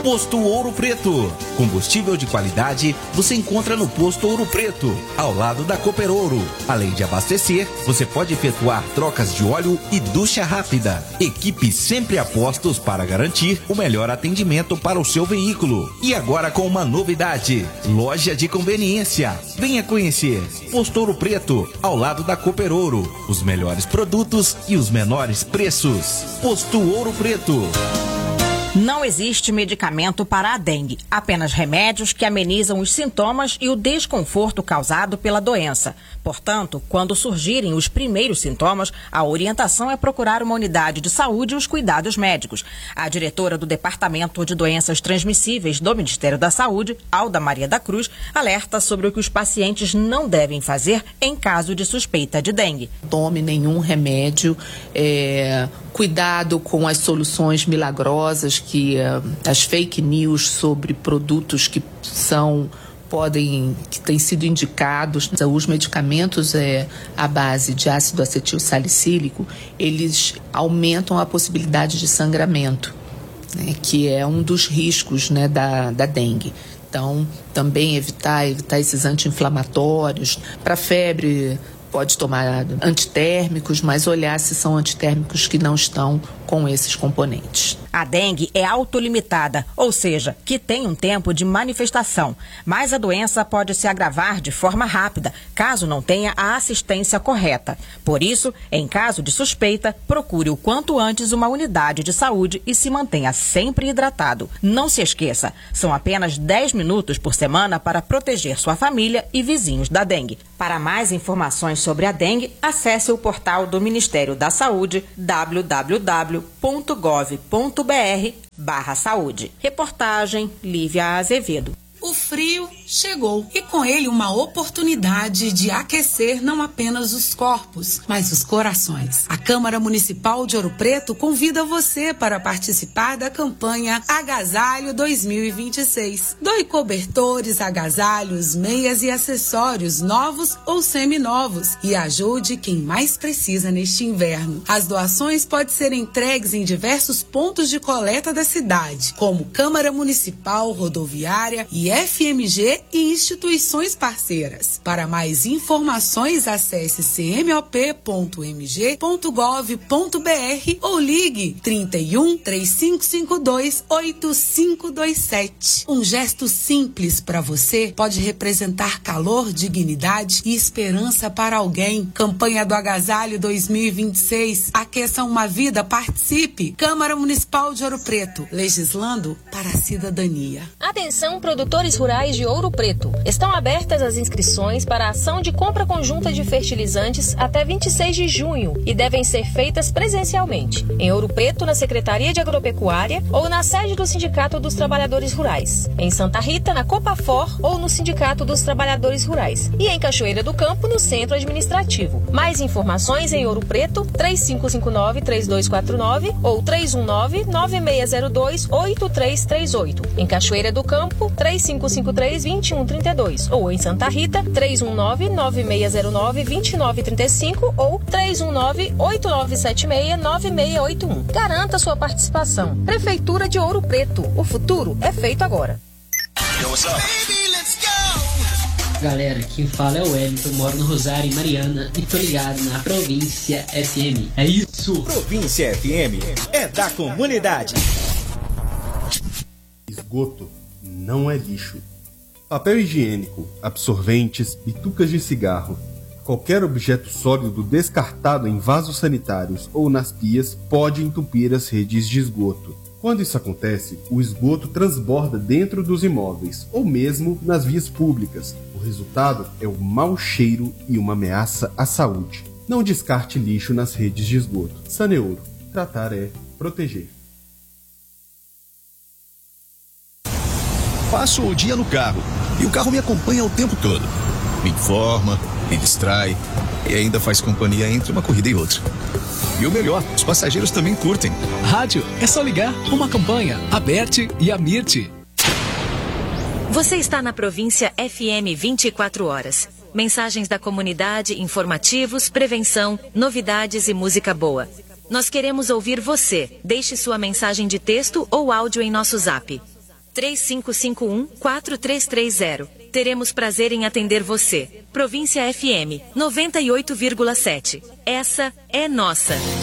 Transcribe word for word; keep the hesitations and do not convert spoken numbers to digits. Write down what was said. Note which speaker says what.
Speaker 1: Posto Ouro Preto. Combustível de qualidade você encontra no Posto Ouro Preto, ao lado da Cooper Ouro. Além de abastecer, você pode efetuar trocas de óleo e ducha rápida. Equipe sempre a postos para garantir o melhor atendimento para o seu veículo. E agora com uma novidade: loja de conveniência. Venha conhecer Posto Ouro Preto, ao lado da Cooper Ouro. Os melhores produtos e os menores preços. Posto Ouro Preto.
Speaker 2: Não existe medicamento para a dengue, apenas remédios que amenizam os sintomas e o desconforto causado pela doença. Portanto, quando surgirem os primeiros sintomas, a orientação é procurar uma unidade de saúde e os cuidados médicos. A diretora do Departamento de Doenças Transmissíveis do Ministério da Saúde, Alda Maria da Cruz, alerta sobre o que os pacientes não devem fazer em caso de suspeita de dengue.
Speaker 3: Tome nenhum remédio, é, cuidado com as soluções milagrosas, que uh, as fake news sobre produtos que são podem que têm sido indicados. Os medicamentos é, à base de ácido acetil salicílico, eles aumentam a possibilidade de sangramento, né, que é um dos riscos, né, da, da dengue. Então, também evitar, evitar esses anti-inflamatórios. Para febre, pode tomar antitérmicos, mas olhar se são antitérmicos que não estão com esses componentes.
Speaker 2: A dengue é autolimitada, ou seja, que tem um tempo de manifestação, mas a doença pode se agravar de forma rápida, caso não tenha a assistência correta. Por isso, em caso de suspeita, procure o quanto antes uma unidade de saúde e se mantenha sempre hidratado. Não se esqueça, são apenas dez minutos por semana para proteger sua família e vizinhos da dengue. Para mais informações sobre a dengue, acesse o portal do Ministério da Saúde, w w w ponto gov ponto br barra saúde. Reportagem Lívia Azevedo.
Speaker 4: O frio chegou e com ele uma oportunidade de aquecer não apenas os corpos, mas os corações. A Câmara Municipal de Ouro Preto convida você para participar da campanha Agasalho dois mil e vinte e seis. Doe cobertores, agasalhos, meias e acessórios novos ou seminovos e ajude quem mais precisa neste inverno. As doações podem ser entregues em diversos pontos de coleta da cidade, como Câmara Municipal, Rodoviária e F M G e instituições parceiras. Para mais informações, acesse c m o p ponto m g ponto gov ponto b r ou ligue trinta e um, três cinco cinco dois, oito cinco dois sete. Um gesto simples para você pode representar calor, dignidade e esperança para alguém. Campanha do Agasalho dois mil e vinte e seis. Aqueça uma vida, participe. Câmara Municipal de Ouro Preto, legislando para a cidadania.
Speaker 5: Atenção, produtores rurais de Ouro Preto. Estão abertas as inscrições para a ação de compra conjunta de fertilizantes até vinte e seis de junho e devem ser feitas presencialmente. Em Ouro Preto, na Secretaria de Agropecuária ou na sede do Sindicato dos Trabalhadores Rurais. Em Santa Rita, na Copafor ou no Sindicato dos Trabalhadores Rurais. E em Cachoeira do Campo, no Centro Administrativo. Mais informações em Ouro Preto, três cinco cinco nove, três dois quatro nove ou três um nove, nove seis zero dois, oito três três oito. Em Cachoeira do Campo, três cinco cinco três, dois um três dois ou em Santa Rita, três um nove, nove seis zero nove, dois nove três cinco ou três um nove, oito nove sete seis, nove seis oito um. Garanta sua participação. Prefeitura de Ouro Preto. O futuro é feito agora.
Speaker 6: Yo, what's up? Galera, quem fala é o Wellington, moro no Rosário, em Mariana, e tô ligado na Província F M. É isso!
Speaker 7: Província F M é da comunidade.
Speaker 8: Esgoto não é lixo. Papel higiênico, absorventes, bitucas de cigarro, qualquer objeto sólido descartado em vasos sanitários ou nas pias pode entupir as redes de esgoto. Quando isso acontece, o esgoto transborda dentro dos imóveis ou mesmo nas vias públicas. O resultado é o mau cheiro e uma ameaça à saúde. Não descarte lixo nas redes de esgoto. Saneouro. Tratar é proteger.
Speaker 9: Passo o dia no carro e o carro me acompanha o tempo todo. Me informa, me distrai e ainda faz companhia entre uma corrida e outra. E o melhor, os passageiros também curtem.
Speaker 10: Rádio, é só ligar, uma campanha, a Bert e a Mirte.
Speaker 11: Você está na Província F M vinte e quatro horas. Mensagens da comunidade, informativos, prevenção, novidades e música boa. Nós queremos ouvir você. Deixe sua mensagem de texto ou áudio em nosso zap. três cinco cinco um, quatro três três zero. Teremos prazer em atender você. Província F M noventa e oito vírgula sete. Essa é nossa.